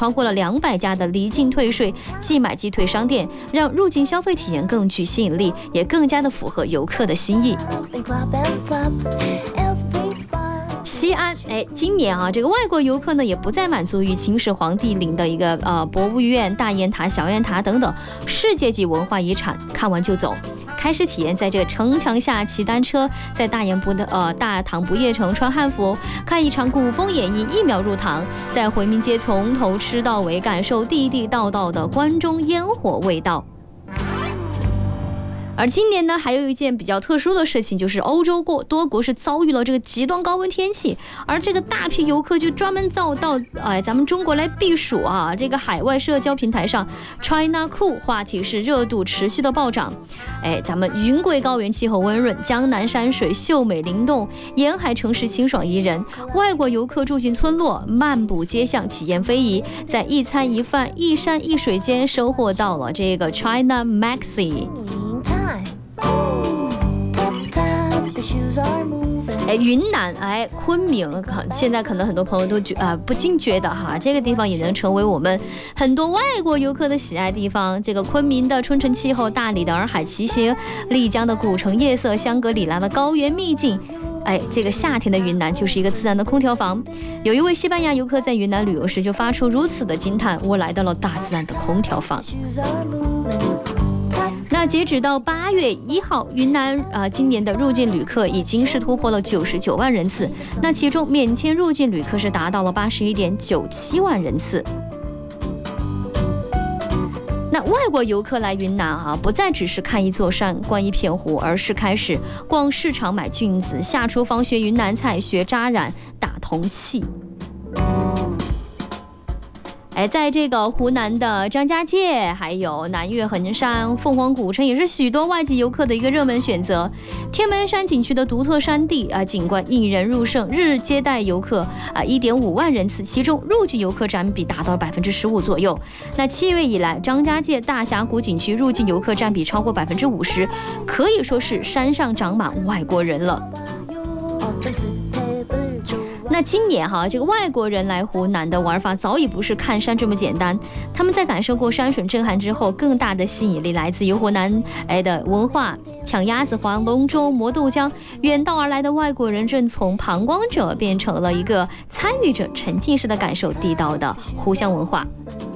超过了200家的离境退税、即买即退商店，让入境消费体验更具吸引力，也更加的符合游客的心意。西安，今年啊，这个外国游客呢也不再满足于秦始皇帝陵的一个博物院、大雁塔、小雁塔等等世界级文化遗产，看完就走。开始体验在这个城墙下骑单车，在大唐不夜城穿汉服，看一场古风演绎，1秒入唐，在回民街从头吃到尾，感受地地道道的关中烟火味道。而今年呢，还有一件比较特殊的事情，就是欧洲多国是遭遇了这个极端高温天气，而这个大批游客就专门到咱们中国来避暑啊。这个海外社交平台上 China Cool 话题是热度持续的暴涨。咱们云贵高原气候温润，江南山水秀美灵动，沿海城市清爽宜人，外国游客住进村落，漫步街巷，体验非遗，在一餐一饭、一山一水间收获到了这个 China Maxi。云南，昆明，现在可能很多朋友都不禁觉得哈，这个地方也能成为我们很多外国游客的喜爱地方。这个昆明的春城气候，大理的洱海奇袭，丽江的古城夜色，香格里拉的高原秘境。这个夏天的云南就是一个自然的空调房。有一位西班牙游客在云南旅游时就发出如此的惊叹：我来到了大自然的空调房。那截止到8月1号，云南今年的入境旅客已经是突破了99万人次，那其中免签入境旅客是达到了81.97万人次。那外国游客来云南不再只是看一座山、观一片湖，而是开始逛市场买菌子，下厨房学云南菜，学扎染、打铜器。在这个湖南的张家界，还有南岳衡山、凤凰古城，也是许多外籍游客的一个热门选择。天门山景区的独特山地景观引人入胜，日接待游客1.5万人次，其中入境游客占比达到15%左右。那7月以来，张家界大峡谷景区入境游客占比超过50%，可以说是山上长满外国人了。那今年这个外国人来湖南的玩法早已不是看山这么简单，他们在感受过山水震撼之后，更大的吸引力来自于湖南的文化，抢鸭子、划龙舟、磨豆浆，远道而来的外国人正从旁观者变成了一个参与者，沉浸式的感受地道的湖湘文化。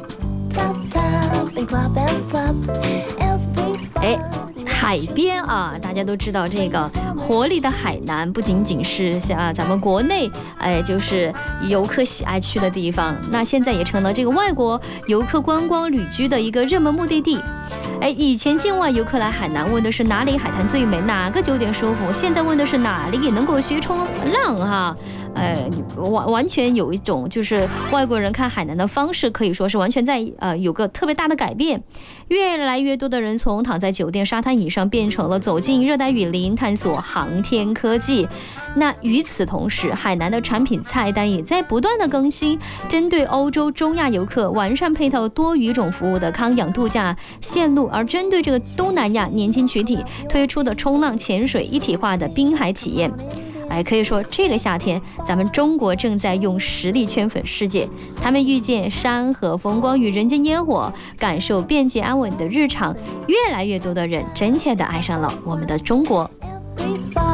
海边大家都知道这个活力的海南不仅仅是像咱们国内就是游客喜爱去的地方，那现在也成了这个外国游客观光旅居的一个热门目的地。以前境外游客来海南问的是哪里海滩最美，哪个酒店舒服，现在问的是哪里也能够学冲浪完全有一种就是外国人看海南的方式，可以说是完全在有个特别大的改变。越来越多的人从躺在酒店沙滩椅上变成了走进热带雨林，探索航天科技。那与此同时，海南的产品菜单也在不断的更新，针对欧洲、中亚游客完善配套多语种服务的康养度假线路，而针对这个东南亚年轻群体推出的冲浪、潜水一体化的滨海体验。可以说这个夏天咱们中国正在用实力圈粉世界，他们遇见山河风光与人间烟火，感受便捷安稳的日常，越来越多的人真切地爱上了我们的中国。